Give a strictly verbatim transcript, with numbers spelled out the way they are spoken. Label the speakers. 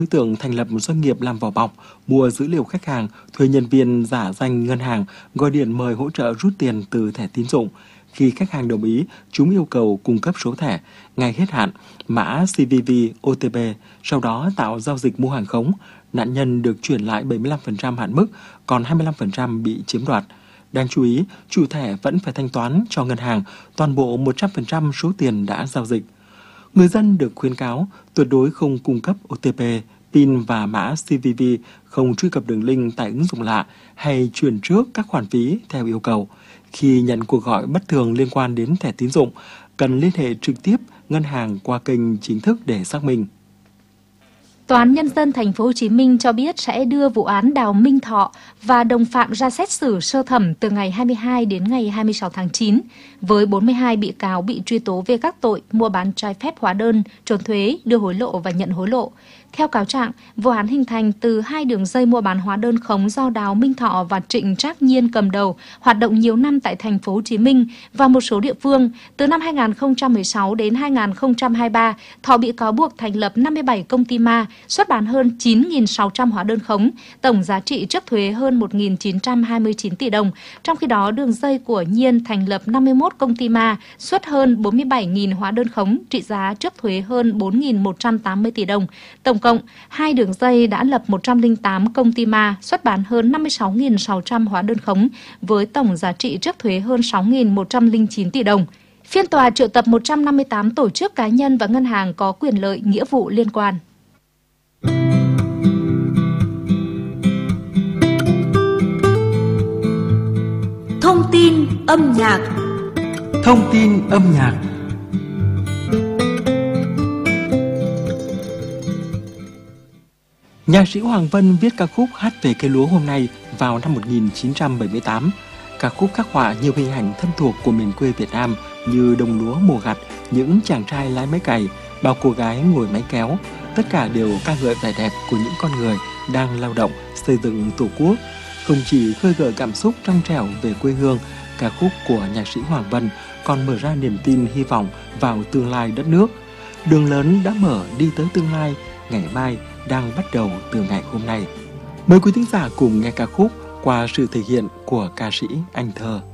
Speaker 1: Đối tượng thành lập một doanh nghiệp làm vỏ bọc, mua dữ liệu khách hàng, thuê nhân viên giả danh ngân hàng, gọi điện mời hỗ trợ rút tiền từ thẻ tín dụng. Khi khách hàng đồng ý, chúng yêu cầu cung cấp số thẻ, ngày hết hạn, mã xê vê vê, ô tê pê, sau đó tạo giao dịch mua hàng khống. Nạn nhân được chuyển lại bảy mươi lăm phần trăm hạn mức, còn hai mươi lăm phần trăm bị chiếm đoạt. Đáng chú ý, chủ thẻ vẫn phải thanh toán cho ngân hàng toàn bộ một trăm phần trăm số tiền đã giao dịch. Người dân được khuyến cáo tuyệt đối không cung cấp ô tê pê, pin và mã xê vê vê, không truy cập đường link tại ứng dụng lạ hay chuyển trước các khoản phí theo yêu cầu. Khi nhận cuộc gọi bất thường liên quan đến thẻ tín dụng, cần liên hệ trực tiếp ngân hàng qua kênh chính thức để xác minh.
Speaker 2: Tòa án Nhân dân Thành phố Hồ Chí Minh cho biết sẽ đưa vụ án Đào Minh Thọ và đồng phạm ra xét xử sơ thẩm từ ngày hai mươi hai đến ngày hai mươi sáu tháng chín, với bốn mươi hai bị cáo bị truy tố về các tội mua bán trái phép hóa đơn, trốn thuế, đưa hối lộ và nhận hối lộ. Theo cáo trạng, vụ án hình thành từ hai đường dây mua bán hóa đơn khống do Đào Minh Thọ và Trịnh Trác Nhiên cầm đầu, hoạt động nhiều năm tại Thành phố Hồ Chí Minh và một số địa phương. Từ năm hai nghìn không trăm mười sáu đến hai nghìn không trăm hai mươi ba, Thọ bị cáo buộc thành lập năm mươi bảy công ty ma, xuất bán hơn chín nghìn sáu trăm hóa đơn khống, tổng giá trị trước thuế hơn một nghìn chín trăm hai mươi chín tỷ đồng. Trong khi đó, đường dây của Nhiên thành lập năm mươi mốt công ty ma, xuất hơn bốn mươi bảy nghìn hóa đơn khống, trị giá trước thuế hơn bốn nghìn một trăm tám mươi tỷ đồng. Tổng cộng, hai đường dây đã lập một trăm lẻ tám công ty ma, xuất bán hơn năm mươi sáu nghìn sáu trăm hóa đơn khống, với tổng giá trị trước thuế hơn sáu nghìn một trăm lẻ chín tỷ đồng. Phiên tòa triệu tập một trăm năm mươi tám tổ chức cá nhân và ngân hàng có quyền lợi nghĩa vụ liên quan.
Speaker 3: Thông tin âm nhạc.
Speaker 1: Thông tin âm nhạc. Nhạc sĩ Hoàng Vân viết ca khúc Hát về cây lúa hôm nay vào năm một nghìn chín trăm bảy mươi tám. Ca khúc khắc họa nhiều hình ảnh thân thuộc của miền quê Việt Nam như đồng lúa mùa gặt, những chàng trai lái máy cày, bao cô gái ngồi máy kéo. Tất cả đều ca ngợi vẻ đẹp của những con người đang lao động xây dựng Tổ quốc. Không chỉ khơi gợi cảm xúc trong trẻo về quê hương, ca khúc của nhạc sĩ Hoàng Vân còn mở ra niềm tin hy vọng vào tương lai đất nước. Đường lớn đã mở đi tới tương lai, ngày mai đang bắt đầu từ ngày hôm nay. Mời quý thính giả cùng nghe ca khúc qua sự thể hiện của ca sĩ Anh Thơ.